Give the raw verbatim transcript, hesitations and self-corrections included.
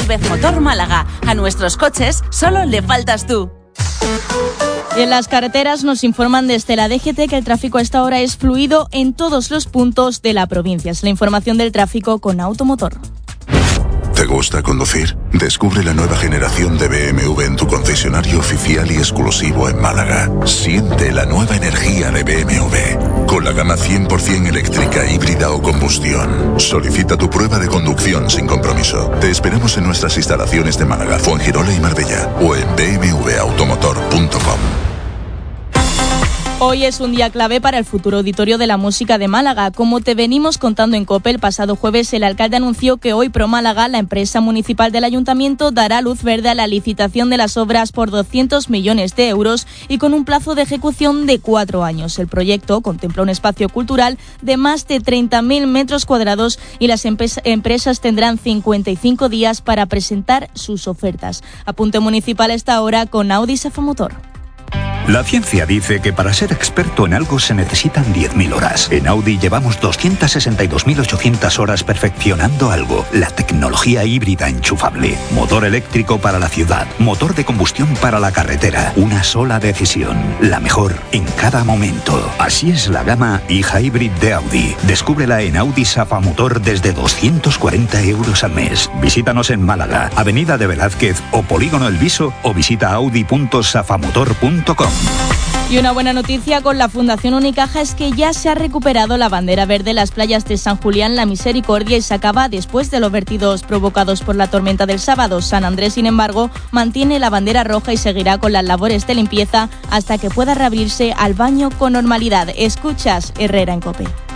Motor Málaga. A nuestros coches solo le faltas tú. Y en las carreteras nos informan desde la D G T que el tráfico a esta hora es fluido en todos los puntos de la provincia. Es la información del tráfico con Automotor. ¿Te gusta conducir? Descubre la nueva generación de B M W en tu concesionario oficial y exclusivo en Málaga. Siente la nueva energía de B M W. Con la gama cien por ciento eléctrica, híbrida o combustión. Solicita tu prueba de conducción sin compromiso. Te esperamos en nuestras instalaciones de Málaga, Fuengirola y Marbella o en b m w automotor punto com. Hoy es un día clave para el futuro auditorio de la música de Málaga. Como te venimos contando en COPE, el pasado jueves el alcalde anunció que hoy ProMálaga, la empresa municipal del ayuntamiento, dará luz verde a la licitación de las obras por doscientos millones de euros y con un plazo de ejecución de cuatro años. El proyecto contempla un espacio cultural de más de treinta mil metros cuadrados y las empresas tendrán cincuenta y cinco días para presentar sus ofertas. Apunte municipal a esta hora con Audi Safamotor. La ciencia dice que para ser experto en algo se necesitan diez mil horas. En Audi llevamos doscientas sesenta y dos mil ochocientas horas perfeccionando algo. La tecnología híbrida enchufable. Motor eléctrico para la ciudad. Motor de combustión para la carretera. Una sola decisión. La mejor en cada momento. Así es la gama e-Hybrid de Audi. Descúbrela en Audi Safamotor desde doscientos cuarenta euros al mes. Visítanos en Málaga, Avenida de Velázquez o Polígono El Viso o visita audi punto safamotor punto com. Y una buena noticia con la Fundación Unicaja es que ya se ha recuperado la bandera verde en las playas de San Julián, La Misericordia y Sacaba después de los vertidos provocados por la tormenta del sábado. San Andrés, sin embargo, mantiene la bandera roja y seguirá con las labores de limpieza hasta que pueda reabrirse al baño con normalidad. Escuchas Herrera en COPE.